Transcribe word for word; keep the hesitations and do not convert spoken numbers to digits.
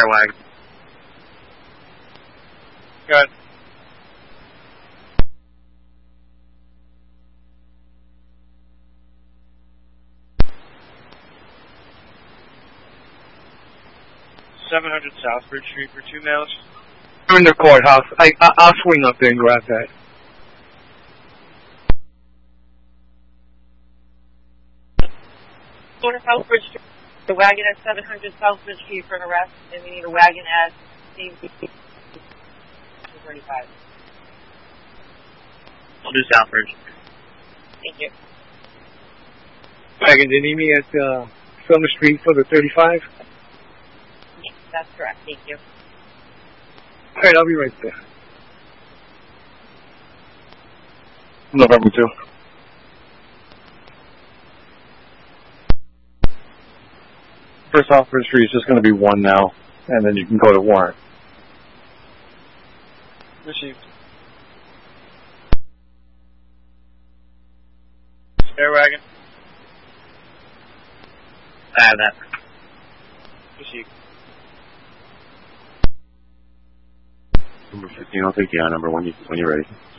wagon. Good. seven hundred Southbridge Street for two mails. I'm in the courthouse. I, I, I'll swing up there and grab that. Corner Southbridge Street. The wagon at seven hundred Southbridge Street for an arrest, and we need a wagon at two thirty-five. I'll do Southbridge. Thank you. Wagon, do you need me at uh, Summer Street for the thirty-five? Yes, that's correct. Thank you. All right, I'll be right there. November two. First Southbridge Street is just going to be one now, and then you can go to warrant. Received. Spare wagon. I have that. Received. Number fifteen, I'll take the I number when, you, when you're ready.